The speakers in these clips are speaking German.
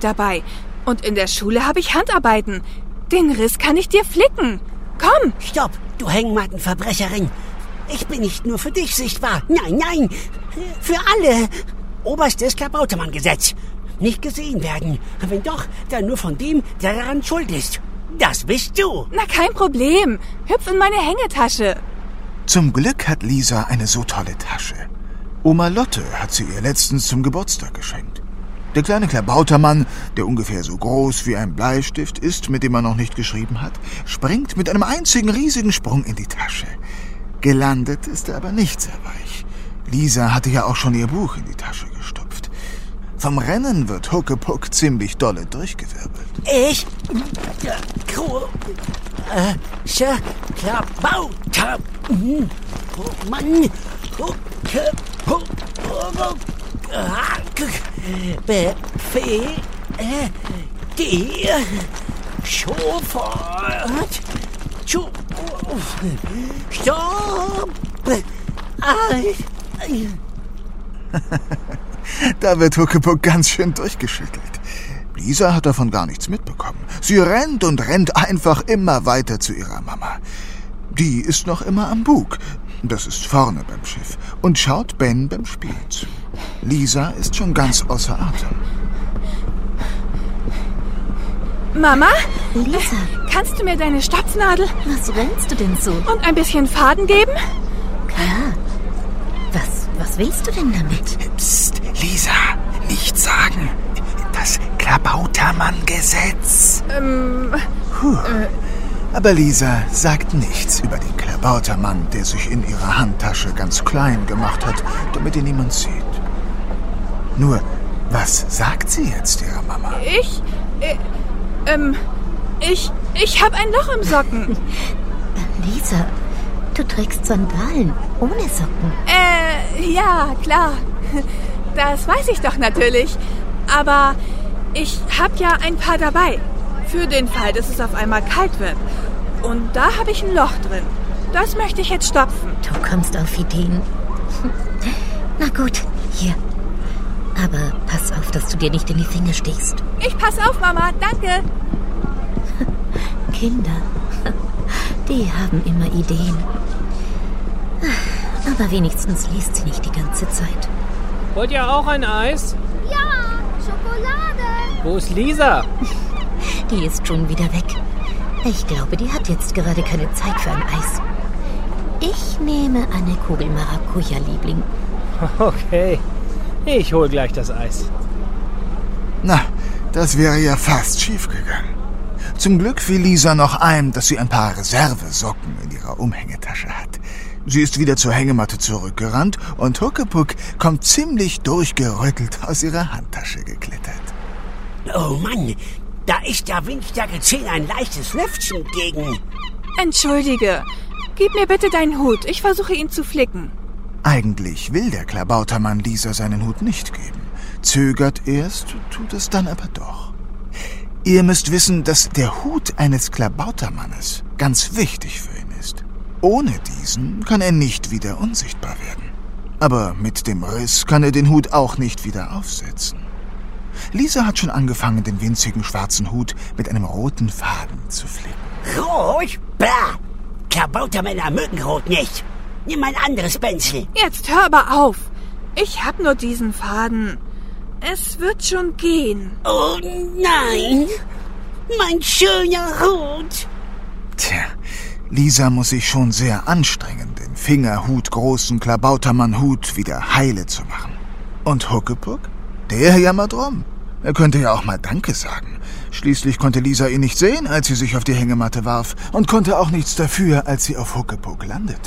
dabei. Und in der Schule habe ich Handarbeiten. Den Riss kann ich dir flicken. Komm! Stopp, du Hängmattenverbrecherin. Ich bin nicht nur für dich sichtbar. Nein, nein, für alle. Oberstes Klabautermann-Gesetz. Nicht gesehen werden. Wenn doch, dann nur von dem, der daran schuld ist. Das bist du. Na, kein Problem. Hüpf in meine Hängetasche. Zum Glück hat Lisa eine so tolle Tasche. Oma Lotte hat sie ihr letztens zum Geburtstag geschenkt. Der kleine Klabautermann, der ungefähr so groß wie ein Bleistift ist, mit dem er noch nicht geschrieben hat, springt mit einem einzigen riesigen Sprung in die Tasche. Gelandet ist er aber nicht sehr weich. Lisa hatte ja auch schon ihr Buch in die Tasche gestopft. Vom Rennen wird Huckepuck ziemlich dolle durchgewirbelt. Ich? Klabauter. Mann. Befehl dir sofort zu Stopp! Da wird Huckepuck ganz schön durchgeschüttelt. Lisa hat davon gar nichts mitbekommen. Sie rennt und rennt einfach immer weiter zu ihrer Mama. Die ist noch immer am Bug, das ist vorne beim Schiff, und schaut Ben beim Spielen zu. Lisa ist schon ganz außer Atem. Mama? Lisa. Kannst du mir deine Stopfnadel Was rennst du denn so? und ein bisschen Faden geben? Klar. Was willst du denn damit? Psst, Lisa, nichts sagen. Das Klabautermann-Gesetz. Aber Lisa sagt nichts über den Klabautermann, der sich in ihrer Handtasche ganz klein gemacht hat, damit ihn niemand sieht. Nur, was sagt sie jetzt ihrer Mama? Ich habe ein Loch im Socken. Lisa, du trägst Sandalen ohne Socken. Ja, klar. Das weiß ich doch natürlich. Aber ich habe ja ein paar dabei. Für den Fall, dass es auf einmal kalt wird. Und da habe ich ein Loch drin. Das möchte ich jetzt stopfen. Du kommst auf Ideen. Na gut, hier. Aber pass auf, dass du dir nicht in die Finger stichst. Ich pass auf, Mama. Danke. Kinder, die haben immer Ideen. Aber wenigstens liest sie nicht die ganze Zeit. Wollt ihr auch ein Eis? Ja, Schokolade. Wo ist Lisa? Die ist schon wieder weg. Ich glaube, die hat jetzt gerade keine Zeit für ein Eis. Ich nehme eine Kugel Maracuja, Liebling. Okay, ich hol gleich das Eis. Na, das wäre ja fast schief gegangen. Zum Glück fiel Lisa noch ein, dass sie ein paar Reservesocken in ihrer Umhängetasche hat. Sie ist wieder zur Hängematte zurückgerannt und Huckepuck kommt ziemlich durchgerüttelt aus ihrer Handtasche geklettert. Oh Mann, da ist der Windstärke 10 ein leichtes Lüftchen gegen. Entschuldige. Gib mir bitte deinen Hut. Ich versuche ihn zu flicken. Eigentlich will der Klabautermann Lisa seinen Hut nicht geben. Zögert erst, tut es dann aber doch. Ihr müsst wissen, dass der Hut eines Klabautermannes ganz wichtig für ihn ist. Ohne diesen kann er nicht wieder unsichtbar werden. Aber mit dem Riss kann er den Hut auch nicht wieder aufsetzen. Lisa hat schon angefangen, den winzigen schwarzen Hut mit einem roten Faden zu flicken. Rot? Blah! Klabautermänner mögen Rot nicht. Nimm ein anderes Pencil. Jetzt hör aber auf. Ich hab nur diesen Faden. Es wird schon gehen. Oh nein! Mein schöner Hut! Tja, Lisa muss sich schon sehr anstrengen, den fingerhutgroßen Klabautermann-Hut wieder heile zu machen. Und Huckepuck? Der jammert rum. Er könnte ja auch mal Danke sagen. Schließlich konnte Lisa ihn nicht sehen, als sie sich auf die Hängematte warf, und konnte auch nichts dafür, als sie auf Huckepuck landete.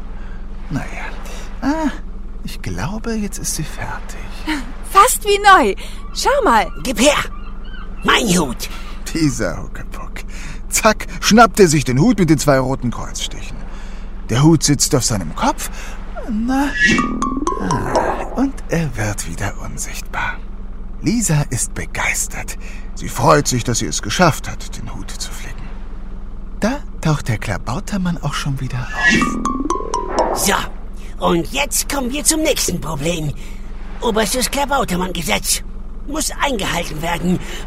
Naja, ich glaube, jetzt ist sie fertig. Fast wie neu. Schau mal. Gib her! Mein Hut! Dieser Huckepuck. Zack, schnappt er sich den Hut mit den 2 roten Kreuzstichen. Der Hut sitzt auf seinem Kopf. Und er wird wieder unsichtbar. Lisa ist begeistert. Sie freut sich, dass sie es geschafft hat, den Hut zu flicken. Da taucht der Klabautermann auch schon wieder auf. So, und jetzt kommen wir zum nächsten Problem. Oberstes Klabautermann-Gesetz muss eingehalten werden.